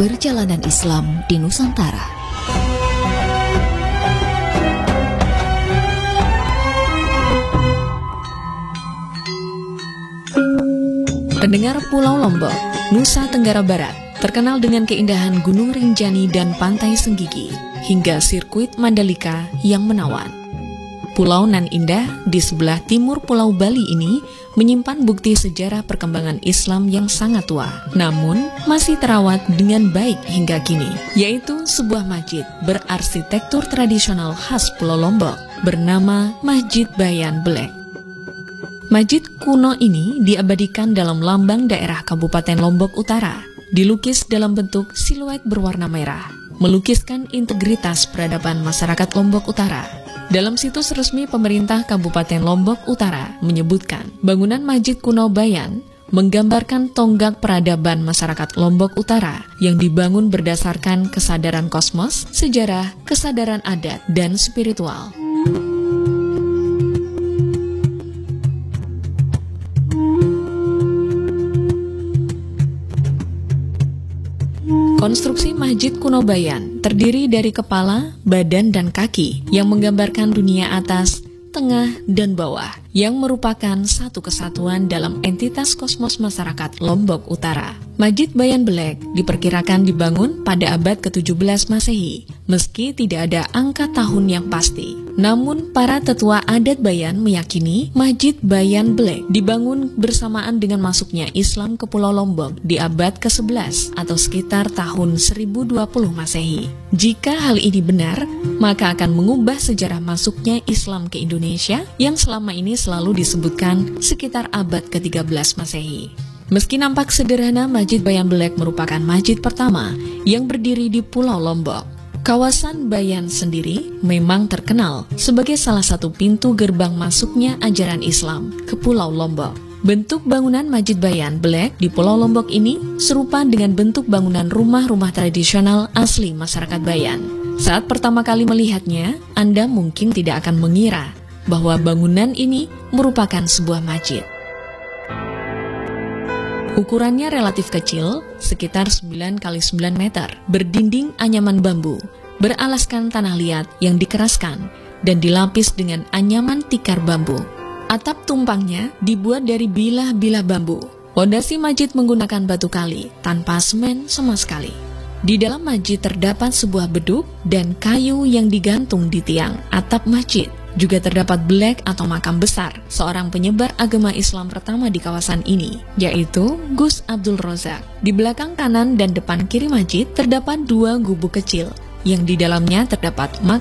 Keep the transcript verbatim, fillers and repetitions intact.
Perjalanan Islam di Nusantara. Pendengar Pulau Lombok, Nusa Tenggara Barat, terkenal dengan keindahan Gunung Rinjani dan Pantai Senggigi, hingga sirkuit Mandalika yang menawan. Pulau nan indah di sebelah timur Pulau Bali ini menyimpan bukti sejarah perkembangan Islam yang sangat tua, namun masih terawat dengan baik hingga kini, yaitu sebuah masjid berarsitektur tradisional khas Pulau Lombok bernama Masjid Bayan Belek. Masjid kuno ini diabadikan dalam lambang daerah Kabupaten Lombok Utara, dilukis dalam bentuk siluet berwarna merah, melukiskan integritas peradaban masyarakat Lombok Utara. Dalam situs resmi pemerintah Kabupaten Lombok Utara menyebutkan, bangunan Masjid kuno Bayan menggambarkan tonggak peradaban masyarakat Lombok Utara yang dibangun berdasarkan kesadaran kosmos, sejarah, kesadaran adat, dan spiritual. Konstruksi Masjid kuno Bayan terdiri dari kepala, badan, dan kaki yang menggambarkan dunia atas, tengah, dan bawah yang merupakan satu kesatuan dalam entitas kosmos masyarakat Lombok Utara. Masjid Bayan Belek diperkirakan dibangun pada abad ke tujuh belas Masehi, meski tidak ada angka tahun yang pasti. Namun, para tetua adat Bayan meyakini Masjid Bayan Belek dibangun bersamaan dengan masuknya Islam ke Pulau Lombok di abad ke sebelas atau sekitar tahun seribu dua puluh Masehi. Jika hal ini benar, maka akan mengubah sejarah masuknya Islam ke Indonesia yang selama ini selalu disebutkan sekitar abad ke tiga belas Masehi. Meski nampak sederhana, Masjid Bayan Belek merupakan masjid pertama yang berdiri di Pulau Lombok. Kawasan Bayan sendiri memang terkenal sebagai salah satu pintu gerbang masuknya ajaran Islam ke Pulau Lombok. Bentuk bangunan Masjid Bayan Belek di Pulau Lombok ini serupa dengan bentuk bangunan rumah-rumah tradisional asli masyarakat Bayan. Saat pertama kali melihatnya, Anda mungkin tidak akan mengira bahwa bangunan ini merupakan sebuah masjid. Ukurannya relatif kecil, sekitar sembilan kali sembilan meter, berdinding anyaman bambu, beralaskan tanah liat yang dikeraskan, dan dilapis dengan anyaman tikar bambu. Atap tumpangnya dibuat dari bilah-bilah bambu. Pondasi masjid menggunakan batu kali, tanpa semen sama sekali. Di dalam masjid terdapat sebuah beduk dan kayu yang digantung di tiang atap masjid. Juga terdapat belek atau makam besar seorang penyebar agama Islam pertama di kawasan ini, yaitu Gus Abdul Rozak. Di belakang kanan dan depan kiri masjid terdapat dua gubuk kecil, yang di dalamnya terdapat makam